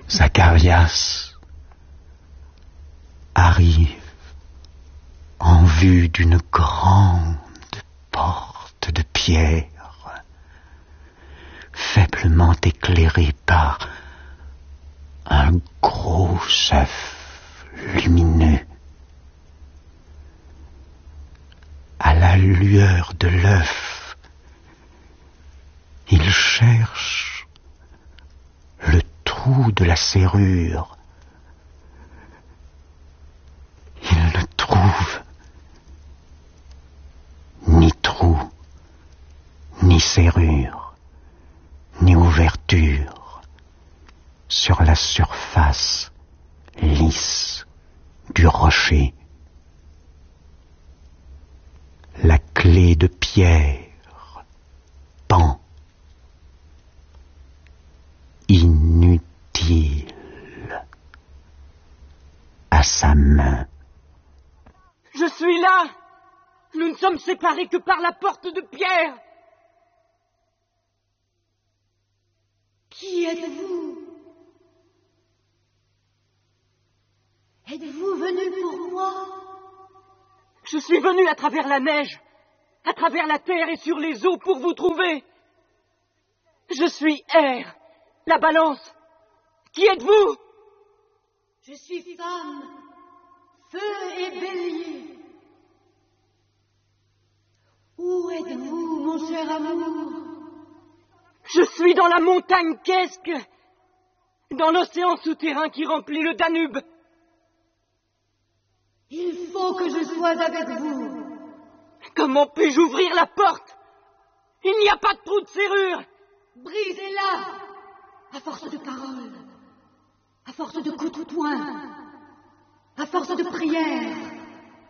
Zacharias arrive en vue d'une grande porte de pierre, faiblement éclairée par un gros œuf lumineux. À la lueur de l'œuf, il cherche le trou de la serrure. Il ne trouve ni trou, ni serrure, ni ouverture sur la surface lisse du rocher. La clé de pierre pend, inutile, à sa main. Je suis là! Nous ne sommes séparés que par la porte de pierre! Qui êtes-vous? Êtes-vous venu pour moi? Je suis venu à travers la neige, à travers la terre et sur les eaux pour vous trouver. Je suis Air, la balance. Qui êtes-vous? Je suis femme, feu et bélier. Où êtes-vous, mon cher amour? Je suis dans la montagne qu'est-ce, dans l'océan souterrain qui remplit le Danube. Il faut que je sois avec vous. Comment puis-je ouvrir la porte? Il n'y a pas de trou de serrure. Brisez-la, à force de paroles, à force de coups de poing, à force de prières.